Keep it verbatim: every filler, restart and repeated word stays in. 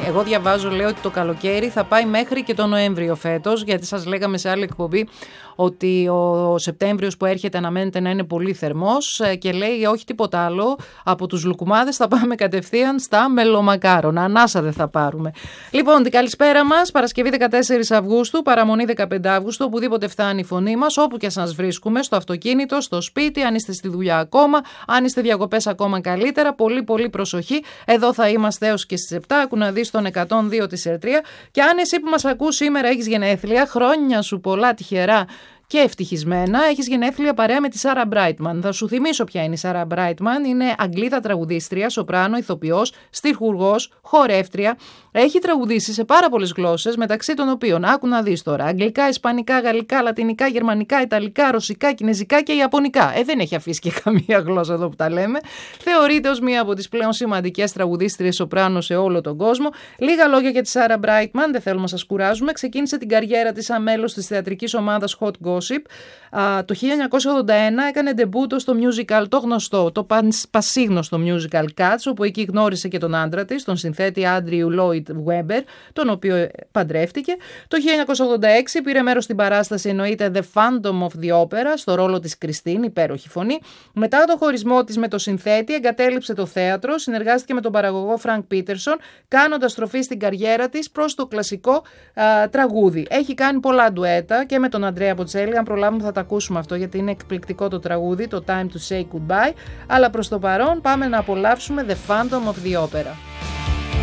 Εγώ διαβάζω, λέω ότι το καλοκαίρι θα πάει μέχρι και τον Νοέμβριο φέτος, γιατί σας λέγαμε σε άλλη εκπομπή ότι ο Σεπτέμβριος που έρχεται αναμένεται να είναι πολύ θερμός και λέει όχι τίποτα άλλο, από τους λουκουμάδες θα πάμε κατευθείαν στα μελομακάρονα, ανάσα δεν θα πάρουμε. Λοιπόν, την καλησπέρα μας, Παρασκευή δεκατέσσερις Αυγούστου, παραμονή δεκαπέντε Αυγούστου, οπουδήποτε φτάνει η φωνή μας, όπου και σας βρίσκουμε, στο αυτοκίνητο, στο σπίτι, αν είστε στη δουλειά ακόμα, αν είστε διακοπές ακόμα καλύτερα, πολύ πολύ προσοχή, εδώ θα είμαστε έως και στις επτά, ακού να δεις τον εκατόν δύο της Ερτρία και αν εσύ που μας ακούς σήμερα έχεις γενέθλια, χρόνια σου πολλά τυχερά και ευτυχισμένα, έχεις γενέθλια παρέα με τη Σάρα Μπράιτμαν. Θα σου θυμίσω ποια είναι η Σάρα Μπράιτμαν. Είναι Αγγλίδα τραγουδίστρια, σοπράνο, ηθοποιός, στιχουργός, χορεύτρια. Έχει τραγουδήσει σε πάρα πολλές γλώσσες, μεταξύ των οποίων, άκου να δεις τώρα, αγγλικά, ισπανικά, γαλλικά, λατινικά, γερμανικά, ιταλικά, ρωσικά, κινεζικά και ιαπωνικά. Ε, δεν έχει αφήσει και καμία γλώσσα εδώ που τα λέμε. Θεωρείται ως μία από τις πλέον σημαντικές τραγουδίστριες σοπράνο σε όλο τον κόσμο. Λίγα λόγια για τη Σάρα Μπράιτμαν, δεν θέλουμε να σας κουράζουμε. Ξεκίνησε την καριέρα της σαν μέλος της θεατρικής ομάδας Hot Gossip. Το χίλια εννιακόσια ογδόντα ένα έκανε ντεμπούτο στο musical το γνωστό, το πασίγνωστο musical Cats, όπου εκεί γνώρισε και τον άντρα της, τον συνθέτη Andrew Lloyd Webber, τον οποίο παντρεύτηκε. Το χίλια εννιακόσια ογδόντα έξι πήρε μέρος στην παράσταση, εννοείται The Phantom of the Opera, στο ρόλο της Κριστίν, υπέροχη φωνή. Μετά το χωρισμό της με τον συνθέτη, εγκατέλειψε το θέατρο, συνεργάστηκε με τον παραγωγό Frank Peterson, κάνοντας στροφή στην καριέρα της προς το κλασικό α, τραγούδι. Έχει κάνει πολλά ντουέτα και με τον Αντρέα Μποτσέλη. Αν προλάβουμε θα τα ακούσουμε αυτό, γιατί είναι εκπληκτικό το τραγούδι, το Time to Say Goodbye. Αλλά προς το παρόν πάμε να απολαύσουμε The Phantom of the Opera.